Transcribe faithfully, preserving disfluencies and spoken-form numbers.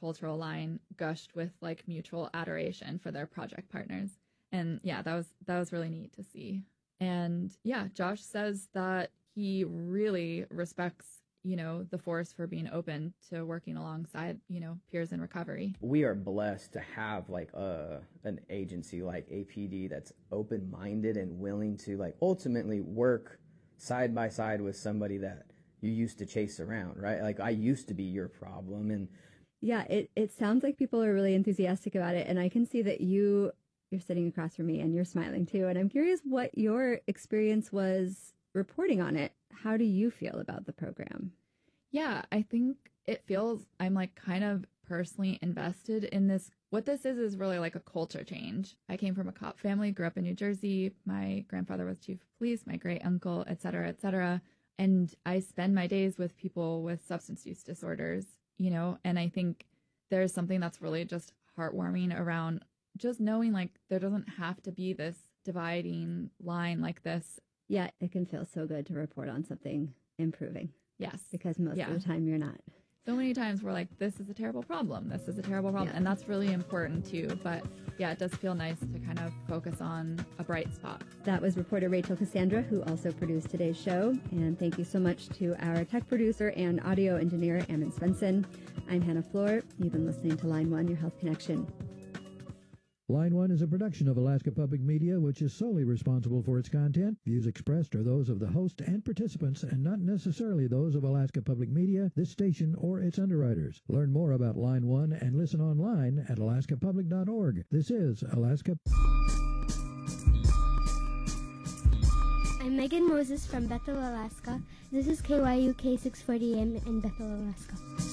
cultural line gushed with like mutual adoration for their project partners. And yeah, that was that was really neat to see. And yeah, Josh says that he really respects, you know, the force for being open to working alongside, you know, peers in recovery. We are blessed to have like a an agency like A P D that's open-minded and willing to like ultimately work side by side with somebody that you used to chase around, right? Like I used to be your problem. And yeah, it, it sounds like people are really enthusiastic about it. And I can see that you, you're sitting across from me and you're smiling too. And I'm curious what your experience was reporting on it. How do you feel about the program? Yeah, I think it feels I'm like kind of personally invested in this. What this is is really like a culture change. I came from a cop family, grew up in New Jersey. My grandfather was chief of police, my great uncle, et cetera, et cetera. And I spend my days with people with substance use disorders, you know, and I think there's something that's really just heartwarming around just knowing like there doesn't have to be this dividing line like this. Yeah, it can feel so good to report on something improving. Yes. Because most yeah. of the time you're not. So many times we're like, this is a terrible problem. This is a terrible problem. Yeah. And that's really important too. But yeah, it does feel nice to kind of focus on a bright spot. That was reporter Rachel Cassandra, who also produced today's show. And thank you so much to our tech producer and audio engineer, Ammon Svensson. I'm Hannah Floor. You've been listening to Line One, Your Health Connection. Line One is a production of Alaska Public Media, which is solely responsible for its content. Views expressed are those of the host and participants, and not necessarily those of Alaska Public Media, this station, or its underwriters. Learn more about Line One and listen online at alaska public dot org. This is Alaska. I'm Megan Moses from Bethel, Alaska. This is K Y U K six forty A M in Bethel, Alaska.